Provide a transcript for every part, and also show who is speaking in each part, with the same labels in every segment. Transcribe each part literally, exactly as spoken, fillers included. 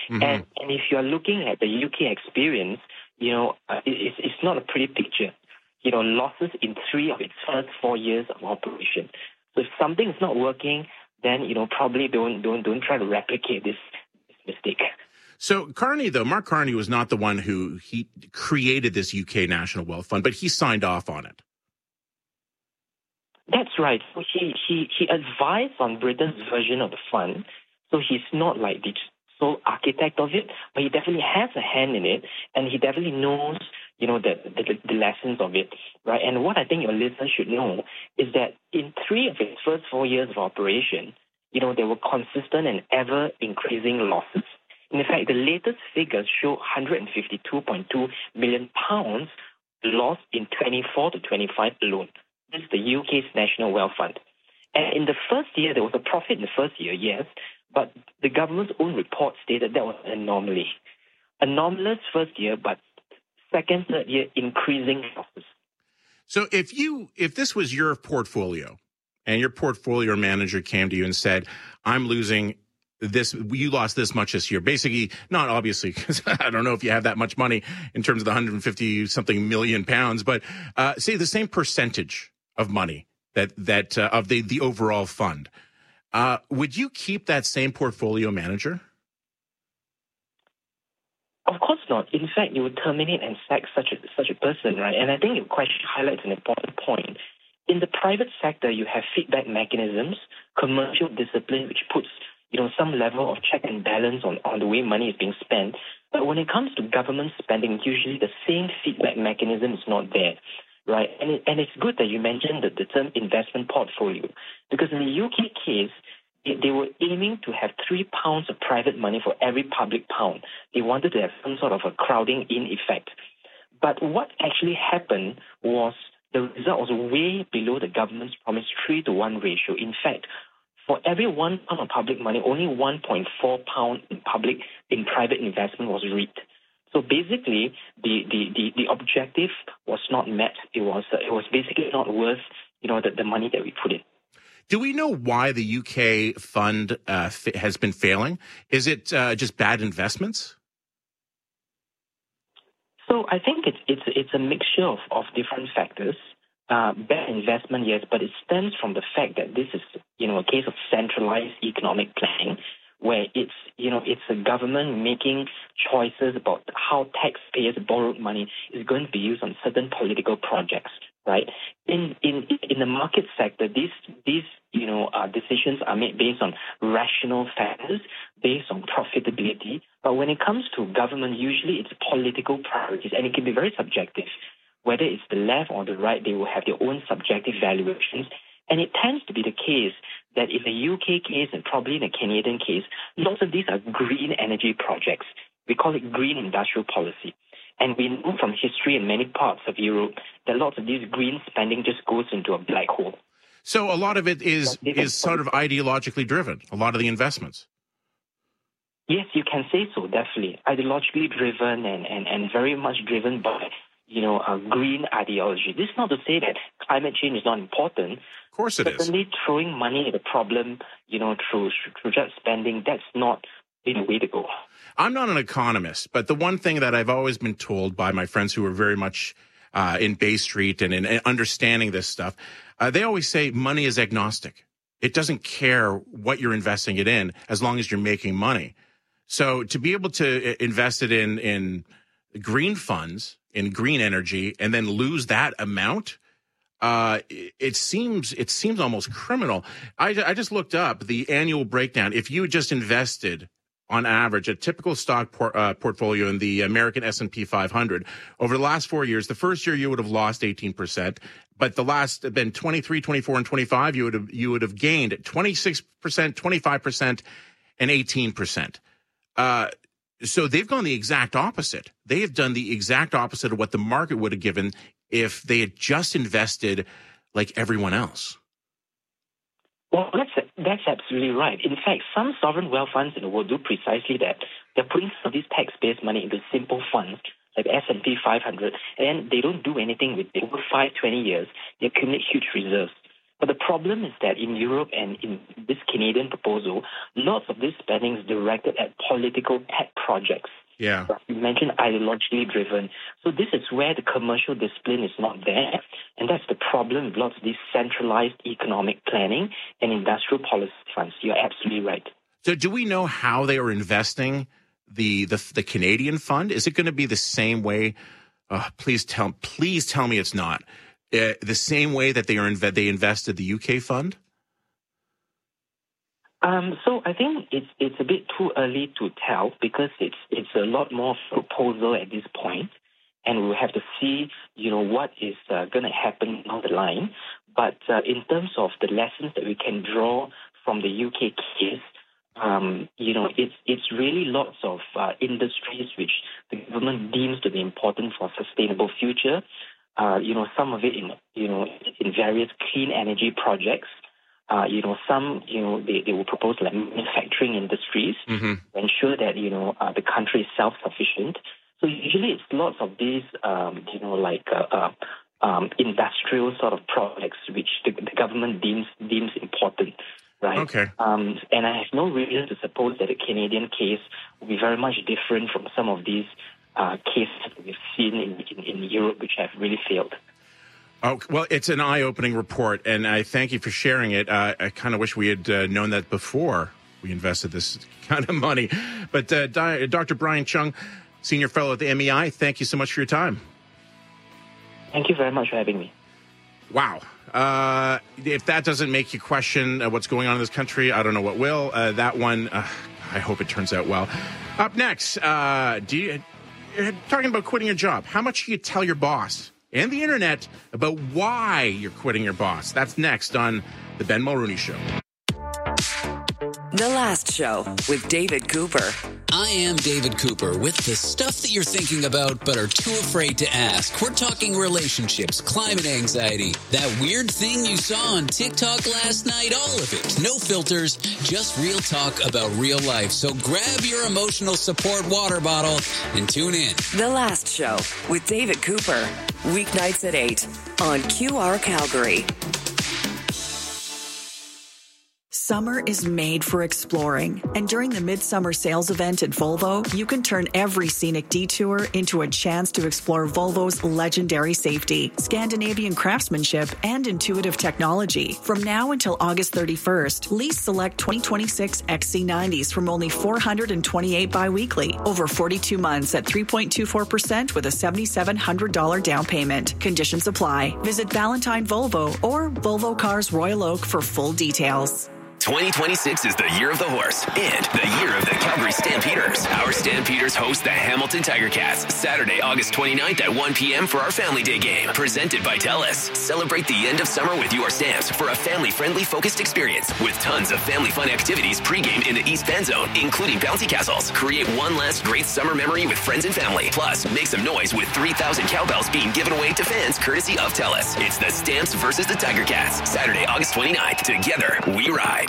Speaker 1: Mm-hmm.
Speaker 2: And and if you are looking at the U K experience, you know, uh, it, it's, it's not a pretty picture. You know, losses in three of its first four years of operation. So if something is not working, then, you know, probably don't don't don't try to replicate this, this mistake.
Speaker 1: So Carney, though, Mark Carney was not the one who he created this U K National Wealth Fund, but he signed off on it.
Speaker 2: That's right. So he, he, he advised on Britain's version of the fund. So he's not like the sole architect of it, but he definitely has a hand in it, and he definitely knows, you know, the, the, the lessons of it, right? And what I think your listeners should know is that in three of its first four years of operation, you know, there were consistent and ever-increasing losses. In fact, the latest figures show one hundred fifty-two point two million pounds lost in twenty-four to twenty-five alone. This is the U K's National Wealth Fund. And in the first year, there was a profit in the first year, yes, but the government's own report stated that was an anomaly. Anomalous first year, but second, third year, increasing losses.
Speaker 1: So if you, if this was your portfolio and your portfolio manager came to you and said, I'm losing this, you lost this much this year, basically, not obviously, because I don't know if you have that much money in terms of the one hundred fifty something million pounds, but uh, say the same percentage of money that, that uh, of the, the overall fund. Uh, would you keep that same portfolio manager?
Speaker 2: Of course not. In fact, you would terminate and sack such a, such a person, right? And I think your question highlights an important point. In the private sector, you have feedback mechanisms, commercial discipline, which puts, you know, some level of check and balance on, on the way money is being spent. But when it comes to government spending, usually the same feedback mechanism is not there, right? And it, and it's good that you mentioned the, the term investment portfolio, because in the U K case, they, they were aiming to have three pounds of private money for every public pound. They wanted to have some sort of a crowding in effect. But what actually happened was the result was way below the government's promised three to one ratio. In fact, for every one pound of public money, only one point four pound in public in private investment was reaped. So basically, the, the, the, the objective was not met. It was uh, it was basically not worth, you know, the, the money that we put in.
Speaker 1: Do we know why the U K fund uh, f- has been failing? Is it uh, just bad investments?
Speaker 2: So I think it's it's it's a mixture of, of different factors. Uh, bad investment, yes, but it stems from the fact that this is, you know, a case of centralized economic planning, where it's, you know, it's a government making choices about how taxpayers' borrowed money is going to be used on certain political projects, right? In in in the market sector, these these you know uh, decisions are made based on rational factors, based on profitability. But when it comes to government, usually it's political priorities, and it can be very subjective. Whether it's the left or the right, they will have their own subjective valuations. And it tends to be the case that in the U K case and probably in the Canadian case, lots of these are green energy projects. We call it green industrial policy. And we know from history in many parts of Europe that lots of these green spending just goes into a black hole.
Speaker 1: So a lot of it is is sort of ideologically driven, a lot of the investments.
Speaker 2: Yes, you can say so, definitely. Ideologically driven and, and, and very much driven by, you know, a green ideology. This is not to say that climate change is not important.
Speaker 1: Of course it is.
Speaker 2: Certainly throwing money at the problem, you know, through through just spending, that's not the way to go.
Speaker 1: I'm not an economist, but the one thing that I've always been told by my friends who are very much uh, in Bay Street and in understanding this stuff, uh, they always say money is agnostic. It doesn't care what you're investing it in as long as you're making money. So to be able to invest it in in green funds, in green energy, and then lose that amount, uh, it, it seems it seems almost criminal. I, I just looked up the annual breakdown. If you just invested, on average, a typical stock por- uh, portfolio in the American S and P five hundred over the last four years, the first year you would have lost eighteen percent, but the last, then twenty-three, twenty-four, and twenty-five, you would have you would have gained twenty-six percent, twenty-five percent, and eighteen percent. Uh, So they've gone the exact opposite. They have done the exact opposite of what the market would have given if they had just invested like everyone else.
Speaker 2: Well, that's that's absolutely right. In fact, some sovereign wealth funds in the world do precisely that. They're putting some of these tax-based money into simple funds like S and P five hundred, and they don't do anything with it. Over five, twenty years, they accumulate huge reserves. But the problem is that in Europe and in this Canadian proposal, lots of this spending is directed at political pet projects.
Speaker 1: Yeah.
Speaker 2: You mentioned ideologically driven. So this is where the commercial discipline is not there. And that's the problem with lots of these centralized economic planning and industrial policy funds. You're absolutely right.
Speaker 1: So do we know how they are investing the the, the Canadian fund? Is it going to be the same way? Uh, please tell please tell me it's not. Uh, the same way that they are inv- they invested the U K fund?
Speaker 2: Um, so I think it's it's a bit too early to tell because it's it's a lot more proposal at this point, and we'll have to see you know what is uh, going to happen down the line. But uh, in terms of the lessons that we can draw from the U K case, um, you know it's it's really lots of uh, industries which the government deems to be important for a sustainable future. Uh, you know some of it in you know in various clean energy projects. Uh, you know, some, you know, they, they will propose like manufacturing industries mm-hmm. to ensure that, you know, uh, the country is self-sufficient. So usually it's lots of these, um, you know, like uh, uh, um, industrial sort of projects which the, the government deems deems important, right?
Speaker 1: Okay.
Speaker 2: Um, and I have no reason to suppose that the Canadian case will be very much different from some of these uh, cases that we've seen in, in, in Europe which have really failed.
Speaker 1: Oh, well, it's an eye-opening report, and I thank you for sharing it. Uh, I kind of wish we had uh, known that before we invested this kind of money. But uh, Di- Doctor Brian Cheung, Senior Fellow at the M E I, thank you so much for your time.
Speaker 2: Thank you very much for having me.
Speaker 1: Wow. Uh, if that doesn't make you question uh, what's going on in this country, I don't know what will. Uh, that one, uh, I hope it turns out well. Up next, uh, do you, you're talking about quitting your job. How much do you tell your boss and the internet about why you're quitting your boss? That's next on The Ben Mulrooney Show.
Speaker 3: The Last Show with David Cooper.
Speaker 4: I am David Cooper with the stuff that you're thinking about but are too afraid to ask. We're talking relationships, climate anxiety, that weird thing you saw on TikTok last night, all of it. No filters, just real talk about real life. So grab your emotional support water bottle and tune in.
Speaker 3: The Last Show with David Cooper. Weeknights at eight on Q R Calgary. Summer is made for exploring, and during the Midsummer Sales event at Volvo, you can turn every scenic detour into a chance to explore Volvo's legendary safety, Scandinavian craftsmanship, and intuitive technology. From now until August thirty-first, lease select twenty twenty-six X C nineties from only four hundred twenty-eight biweekly, over forty-two months at three point two four percent with a seven thousand seven hundred dollars down payment. Conditions apply. Visit Valentine Volvo or Volvo Cars Royal Oak for full details.
Speaker 5: twenty twenty-six is the year of the horse and the year of the Calgary Stampeders. Our Stampeders host the Hamilton Tiger Cats Saturday, August twenty-ninth at one p.m. for our Family Day game, presented by TELUS. Celebrate the end of summer with your Stamps for a family-friendly focused experience with tons of family fun activities pregame in the East Bend Zone, including bouncy castles. Create one last great summer memory with friends and family. Plus, make some noise with three thousand cowbells being given away to fans courtesy of TELUS. It's the Stamps versus the Tiger Cats, Saturday, August twenty-ninth. Together, we ride.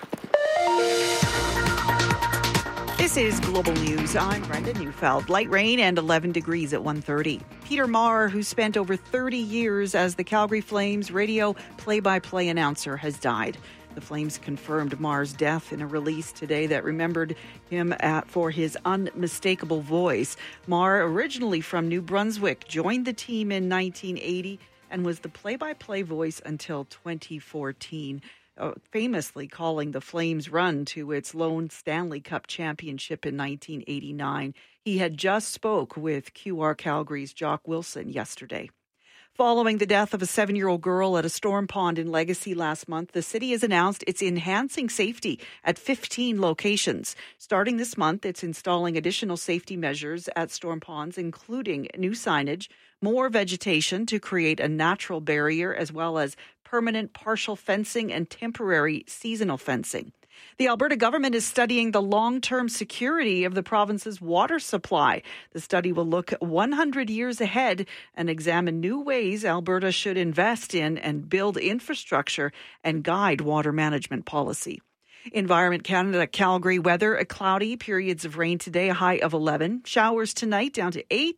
Speaker 6: This is Global News. I'm Brenda Neufeld. Light rain and eleven degrees at one thirty. Peter Maher, who spent over thirty years as the Calgary Flames radio play-by-play announcer, has died. The Flames confirmed Maher's death in a release today that remembered him at, for his unmistakable voice. Maher, originally from New Brunswick, joined the team in nineteen eighty and was the play-by-play voice until twenty fourteen. Uh, famously calling the Flames' run to its lone Stanley Cup championship in nineteen eighty-nine. He had just spoke with Q R Calgary's Jock Wilson yesterday. Following the death of a seven-year-old girl at a storm pond in Legacy last month, the city has announced it's enhancing safety at fifteen locations. Starting this month, it's installing additional safety measures at storm ponds, including new signage, more vegetation to create a natural barrier, as well as permanent partial fencing and temporary seasonal fencing. The Alberta government is studying the long-term security of the province's water supply. The study will look one hundred years ahead and examine new ways Alberta should invest in and build infrastructure and guide water management policy. Environment Canada, Calgary weather, a cloudy, periods of rain today, a high of eleven. Showers tonight down to eight.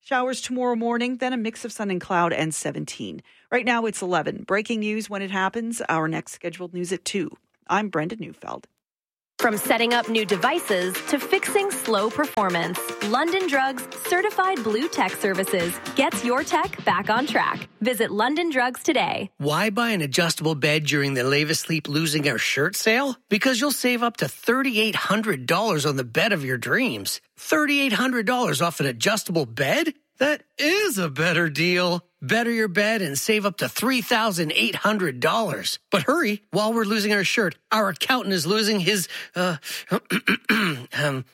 Speaker 6: Showers tomorrow morning, then a mix of sun and cloud and seventeen. Right now it's eleven. Breaking news when it happens. Our next scheduled news at two. I'm Brenda Neufeld.
Speaker 7: From setting up new devices to fixing slow performance, London Drugs Certified Blue Tech Services gets your tech back on track. Visit London Drugs today.
Speaker 8: Why buy an adjustable bed during the Lave Asleep Losing Our Shirt sale? Because you'll save up to three thousand eight hundred dollars on the bed of your dreams. three thousand eight hundred dollars off an adjustable bed? That is a better deal. Better your bed and save up to three thousand eight hundred dollars. But hurry, while we're losing our shirt, our accountant is losing his, uh, um,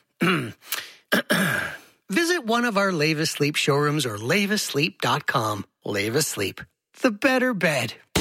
Speaker 8: visit one of our Lave Asleep showrooms or lave asleep dot com. Lave Asleep, the better bed.